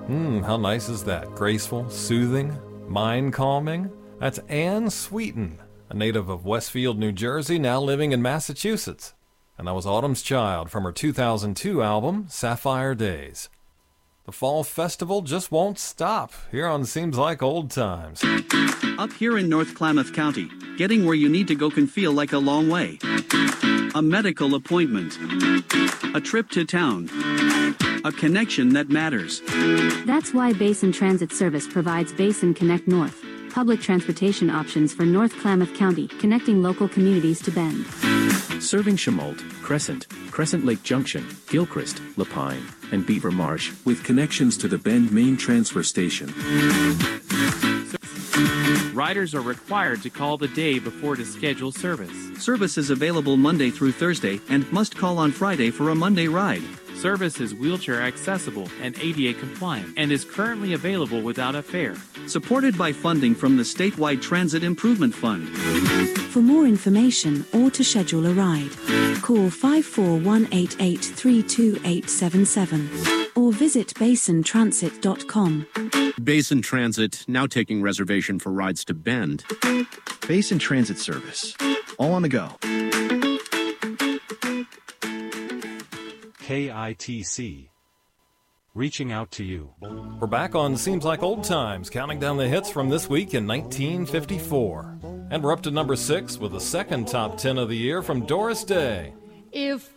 How nice is that? Graceful, soothing, mind-calming? That's Anne Sweeten, a native of Westfield, New Jersey, now living in Massachusetts. And that was Autumn's Child from her 2002 album, Sapphire Days. The Fall Festival just won't stop here on Seems Like Old Times. Up here in North Klamath County, getting where you need to go can feel like a long way. A medical appointment, a trip to town, a connection that matters. That's why Basin Transit Service provides Basin Connect North, public transportation options for North Klamath County, connecting local communities to Bend. Serving Chemolt, Crescent, Crescent Lake Junction, Gilchrist, Lapine, and Beaver Marsh, with connections to the Bend main transfer station. Riders are required to call the day before to schedule service. Service is available Monday through Thursday and must call on Friday for a Monday ride. Service is wheelchair accessible and ADA compliant and is currently available without a fare. Supported by funding from the Statewide Transit Improvement Fund. For more information or to schedule a ride, call 54188328877 or visit basintransit.com. Basin Transit, now taking reservation for rides to Bend. Basin Transit Service. All on the go. KITC. Reaching out to you. We're back on Seems Like Old Times, counting down the hits from this week in 1954. And we're up to number 6 with the second top 10 of the year from Doris Day. If